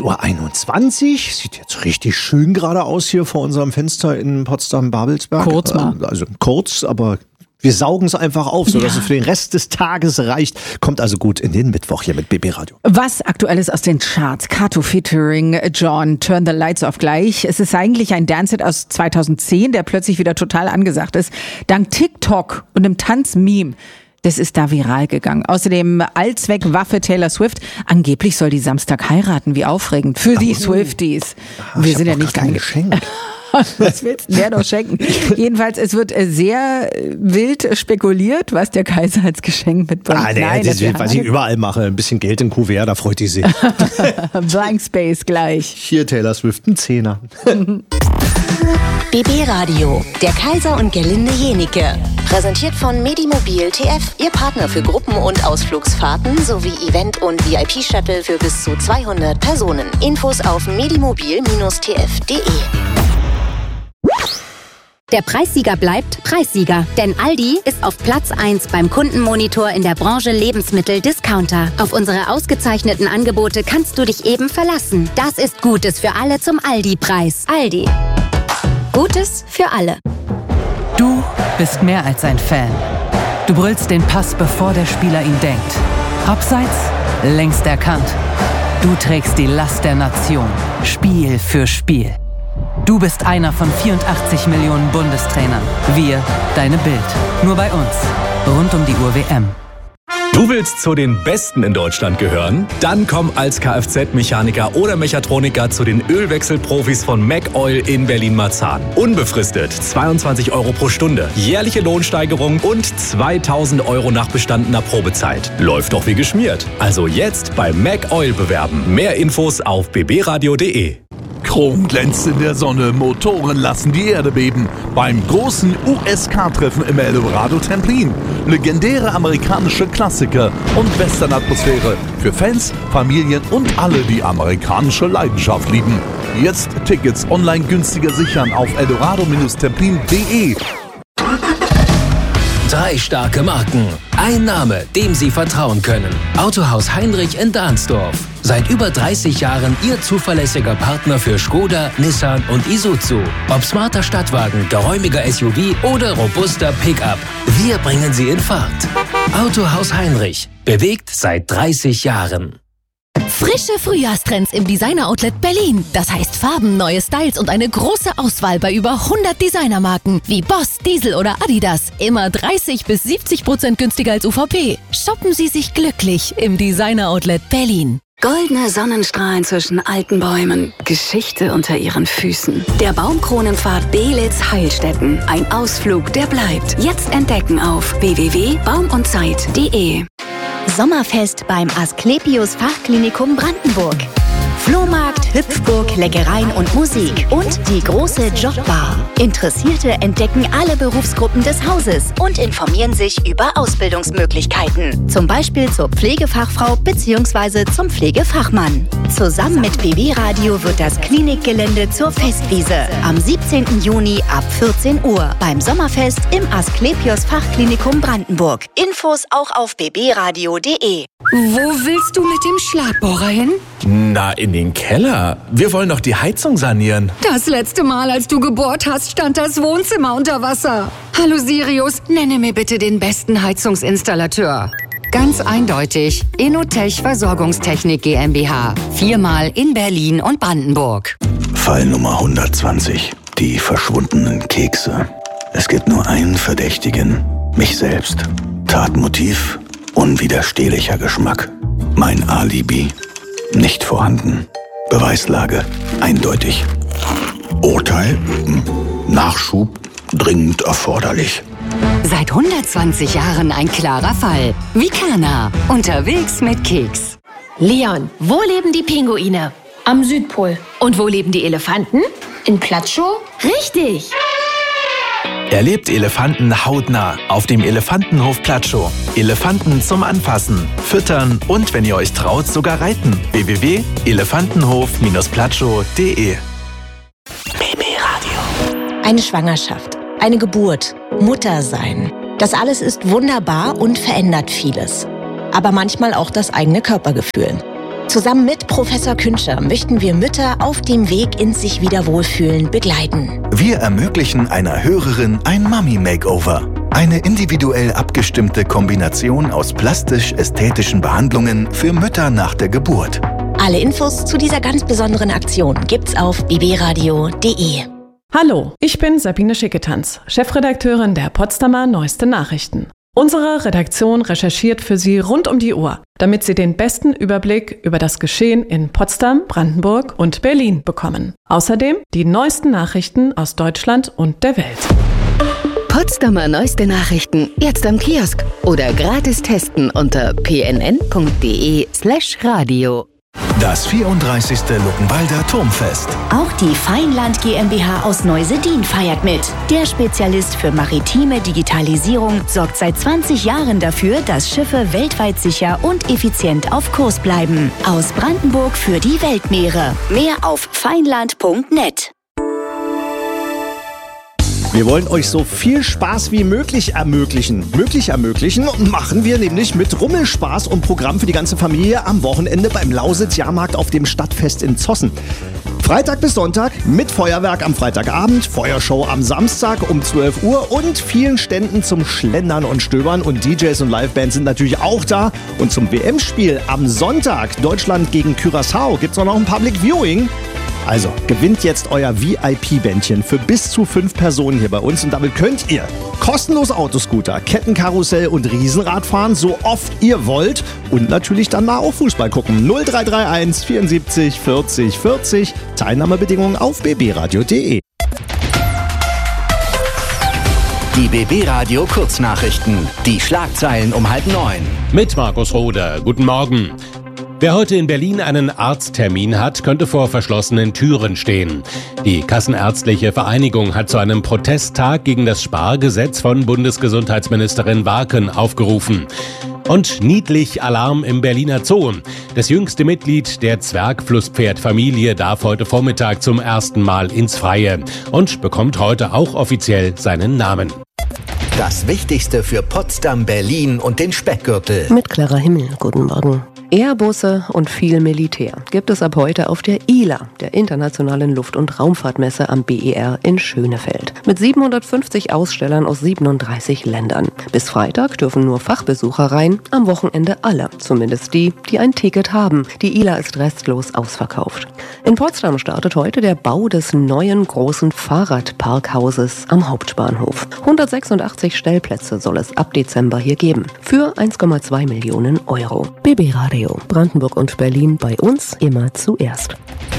8:21 Uhr. Sieht jetzt richtig schön gerade aus hier vor unserem Fenster in Potsdam-Babelsberg. Kurz mal. Also kurz, aber wir saugen es einfach auf, sodass es für den Rest des Tages reicht. Kommt also gut in den Mittwoch hier mit BB Radio. Was Aktuelles aus den Charts? Kato featuring John, Turn the Lights Off gleich. Es ist eigentlich ein Dance-Hit aus 2010, der plötzlich wieder total angesagt ist. Dank TikTok und einem Tanzmeme. Das ist da viral gegangen. Außerdem Allzweckwaffe Taylor Swift. Angeblich soll die Samstag heiraten. Wie aufregend für die Swifties. Wir sind ja nicht ein Geschenk. Was willst du denn der doch schenken? Jedenfalls, es wird sehr wild spekuliert, was der Kaiser als Geschenk mitbringt. Das wird, was ich überall mache. Ein bisschen Geld in Kuvert, da freut die sich. Blank Space gleich. Hier Taylor Swift, ein Zehner. BB Radio, der Kaiser und Gerlinde Jenike. Präsentiert von Medimobil TF, Ihr Partner für Gruppen- und Ausflugsfahrten sowie Event- und VIP-Shuttle für bis zu 200 Personen. Infos auf medimobil-tf.de. Der Preissieger bleibt Preissieger, denn Aldi ist auf Platz 1 beim Kundenmonitor in der Branche Lebensmittel-Discounter. Auf unsere ausgezeichneten Angebote kannst du dich eben verlassen. Das ist Gutes für alle zum Aldi-Preis. Aldi. Gutes für alle. Du bist mehr als ein Fan. Du brüllst den Pass, bevor der Spieler ihn denkt. Abseits, längst erkannt. Du trägst die Last der Nation, Spiel für Spiel. Du bist einer von 84 Millionen Bundestrainern. Wir, deine Bild. Nur bei uns. Rund um die Uhr WM. Du willst zu den Besten in Deutschland gehören? Dann komm als Kfz-Mechaniker oder Mechatroniker zu den Ölwechselprofis von McOil in Berlin-Marzahn. Unbefristet 22 € pro Stunde, jährliche Lohnsteigerung und 2.000 € nach bestandener Probezeit. Läuft doch wie geschmiert. Also jetzt bei McOil bewerben. Mehr Infos auf bbradio.de. Chrom glänzt in der Sonne, Motoren lassen die Erde beben. Beim großen USK-Treffen im Eldorado Templin. Legendäre amerikanische Klassiker und Western-Atmosphäre für Fans, Familien und alle, die amerikanische Leidenschaft lieben. Jetzt Tickets online günstiger sichern auf eldorado-templin.de. 3 starke Marken. Ein Name, dem Sie vertrauen können. Autohaus Heinrich in Dahnsdorf. Seit über 30 Jahren Ihr zuverlässiger Partner für Skoda, Nissan und Isuzu. Ob smarter Stadtwagen, geräumiger SUV oder robuster Pickup. Wir bringen Sie in Fahrt. Autohaus Heinrich. Bewegt seit 30 Jahren. Frische Frühjahrstrends im Designer-Outlet Berlin. Das heißt Farben, neue Styles und eine große Auswahl bei über 100 Designermarken wie Boss, Diesel oder Adidas. Immer 30-70% günstiger als UVP. Shoppen Sie sich glücklich im Designer-Outlet Berlin. Goldene Sonnenstrahlen zwischen alten Bäumen, Geschichte unter ihren Füßen. Der Baumkronenpfad Beelitz-Heilstätten. Ein Ausflug, der bleibt. Jetzt entdecken auf www.baumundzeit.de. Sommerfest beim Asklepios Fachklinikum Brandenburg. Flohmarkt, Hüpfburg, Leckereien und Musik und die große Jobbar. Interessierte entdecken alle Berufsgruppen des Hauses und informieren sich über Ausbildungsmöglichkeiten. Zum Beispiel zur Pflegefachfrau bzw. zum Pflegefachmann. Zusammen mit BB Radio wird das Klinikgelände zur Festwiese am 17. Juni ab 14 Uhr beim Sommerfest im Asklepios Fachklinikum Brandenburg. Infos auch auf bbradio.de. Wo willst du mit dem Schlagbohrer hin? Na, in den Keller. Wir wollen doch die Heizung sanieren. Das letzte Mal, als du gebohrt hast, stand das Wohnzimmer unter Wasser. Hallo Sirius, nenne mir bitte den besten Heizungsinstallateur. Ganz eindeutig, Inotech Versorgungstechnik GmbH. 4-mal in Berlin und Brandenburg. Fall Nummer 120. Die verschwundenen Kekse. Es gibt nur einen Verdächtigen. Mich selbst. Tatmotiv: unwiderstehlicher Geschmack. Mein Alibi: nicht vorhanden. Beweislage: eindeutig. Urteil: Nachschub dringend erforderlich. Seit 120 Jahren ein klarer Fall. Vikana, unterwegs mit Keks. Leon, wo leben die Pinguine? Am Südpol. Und wo leben die Elefanten? In Platschow? Richtig! Erlebt Elefanten hautnah auf dem Elefantenhof Platschow. Elefanten zum Anfassen, Füttern und, wenn ihr euch traut, sogar reiten. www.elefantenhof-platschow.de. BB Radio. Eine Schwangerschaft, eine Geburt, Muttersein. Das alles ist wunderbar und verändert vieles. Aber manchmal auch das eigene Körpergefühl. Zusammen mit Professor Künscher möchten wir Mütter auf dem Weg ins sich wieder wohlfühlen begleiten. Wir ermöglichen einer Hörerin ein Mami-Makeover. Eine individuell abgestimmte Kombination aus plastisch-ästhetischen Behandlungen für Mütter nach der Geburt. Alle Infos zu dieser ganz besonderen Aktion gibt's auf bbradio.de. Hallo, ich bin Sabine Schicketanz, Chefredakteurin der Potsdamer Neueste Nachrichten. Unsere Redaktion recherchiert für Sie rund um die Uhr, damit Sie den besten Überblick über das Geschehen in Potsdam, Brandenburg und Berlin bekommen. Außerdem die neuesten Nachrichten aus Deutschland und der Welt. Potsdamer Neueste Nachrichten jetzt am Kiosk oder gratis testen unter pnn.de/radio. Das 34. Luckenwalder Turmfest. Auch die Feinland GmbH aus Neusedin feiert mit. Der Spezialist für maritime Digitalisierung sorgt seit 20 Jahren dafür, dass Schiffe weltweit sicher und effizient auf Kurs bleiben. Aus Brandenburg für die Weltmeere. Mehr auf feinland.net. Wir wollen euch so viel Spaß wie möglich ermöglichen. Machen wir nämlich mit Rummelspaß und Programm für die ganze Familie am Wochenende beim Lausitz-Jahrmarkt auf dem Stadtfest in Zossen. Freitag bis Sonntag mit Feuerwerk am Freitagabend, Feuershow am Samstag um 12 Uhr und vielen Ständen zum Schlendern und Stöbern. Und DJs und Livebands sind natürlich auch da. Und zum WM-Spiel am Sonntag, Deutschland gegen Curaçao, gibt's auch noch ein Public Viewing. Also, gewinnt jetzt euer VIP-Bändchen für bis zu 5 Personen hier bei uns und damit könnt ihr kostenlos Autoscooter, Kettenkarussell und Riesenrad fahren, so oft ihr wollt und natürlich dann mal auch Fußball gucken. 0331 74 40 40, Teilnahmebedingungen auf bbradio.de. Die BB Radio Kurznachrichten, die Schlagzeilen um 8:30. Mit Markus Roder, guten Morgen. Wer heute in Berlin einen Arzttermin hat, könnte vor verschlossenen Türen stehen. Die Kassenärztliche Vereinigung hat zu einem Protesttag gegen das Spargesetz von Bundesgesundheitsministerin Warken aufgerufen. Und niedlich Alarm im Berliner Zoo. Das jüngste Mitglied der Zwergflusspferdfamilie darf heute Vormittag zum ersten Mal ins Freie und bekommt heute auch offiziell seinen Namen. Das Wichtigste für Potsdam, Berlin und den Speckgürtel. Mit Clara Himmel, guten Morgen. Airbusse und viel Militär gibt es ab heute auf der ILA, der Internationalen Luft- und Raumfahrtmesse am BER in Schönefeld. Mit 750 Ausstellern aus 37 Ländern. Bis Freitag dürfen nur Fachbesucher rein, am Wochenende alle, zumindest die, die ein Ticket haben. Die ILA ist restlos ausverkauft. In Potsdam startet heute der Bau des neuen großen Fahrradparkhauses am Hauptbahnhof. 186 Stellplätze soll es ab Dezember hier geben. Für 1,2 Millionen Euro. BB Radio. Brandenburg und Berlin, bei uns immer zuerst.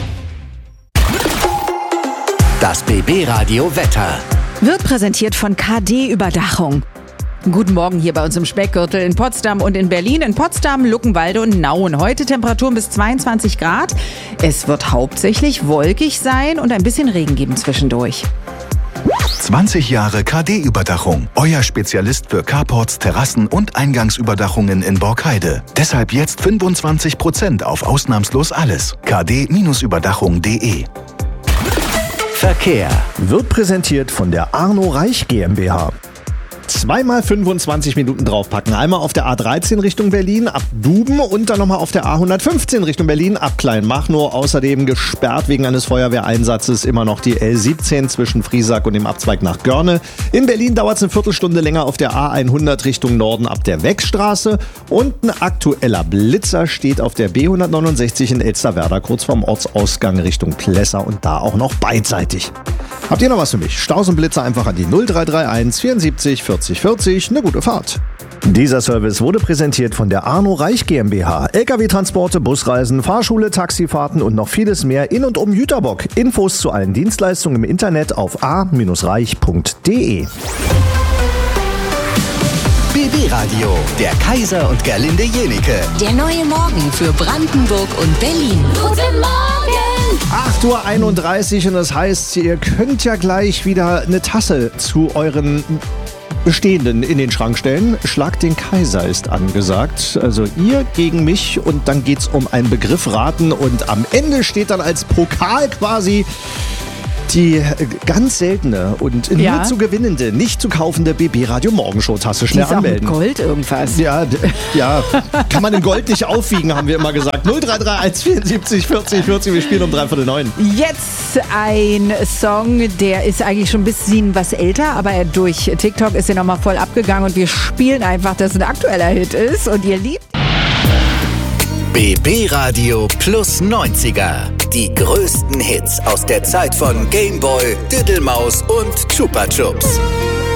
Das BB Radio Wetter wird präsentiert von KD Überdachung. Guten Morgen hier bei uns im Speckgürtel in Potsdam und in Berlin. In Potsdam, Luckenwalde und Nauen. Heute Temperaturen bis 22 Grad. Es wird hauptsächlich wolkig sein und ein bisschen Regen geben zwischendurch. 20 Jahre KD-Überdachung. Euer Spezialist für Carports, Terrassen und Eingangsüberdachungen in Borkheide. Deshalb jetzt 25% auf ausnahmslos alles. kd-überdachung.de. Verkehr wird präsentiert von der Arno Reich GmbH. Zweimal 25 Minuten draufpacken. Einmal auf der A13 Richtung Berlin ab Duben und dann nochmal auf der A115 Richtung Berlin ab Kleinmachnow. Außerdem gesperrt wegen eines Feuerwehreinsatzes immer noch die L17 zwischen Friesack und dem Abzweig nach Görne. In Berlin dauert es eine Viertelstunde länger auf der A100 Richtung Norden ab der Weckstraße. Und ein aktueller Blitzer steht auf der B169 in Elsterwerda kurz vorm Ortsausgang Richtung Plesser und da auch noch beidseitig. Habt ihr noch was für mich? Staus und Blitzer einfach an die 0331 74 40 40. Eine gute Fahrt. Dieser Service wurde präsentiert von der Arno Reich GmbH. LKW-Transporte, Busreisen, Fahrschule, Taxifahrten und noch vieles mehr in und um Jüterbock. Infos zu allen Dienstleistungen im Internet auf a-reich.de. BB Radio, der Kaiser und Gerlinde Jenike. Der neue Morgen für Brandenburg und Berlin. Guten Morgen! 8:31 Uhr und das heißt, ihr könnt ja gleich wieder eine Tasse zu euren Bestehenden in den Schrank stellen. Schlag den Kaiser ist angesagt. Also ihr gegen mich und dann geht's um einen Begriff raten und am Ende steht dann als Pokal quasi Die ganz seltene und nur zu gewinnende, nicht zu kaufende BB Radio Morgenshow Tasse schnell anmelden. Auch mit Gold irgendwas. Ja, kann man in Gold nicht aufwiegen, haben wir immer gesagt. 0331 74 40 40, wir spielen um 8:45. Jetzt ein Song, der ist eigentlich schon ein bisschen was älter, aber durch TikTok ist er nochmal voll abgegangen und wir spielen einfach, dass es ein aktueller Hit ist und ihr liebt. BB Radio plus 90er. Die größten Hits aus der Zeit von Gameboy, Diddelmaus und Chupa Chups.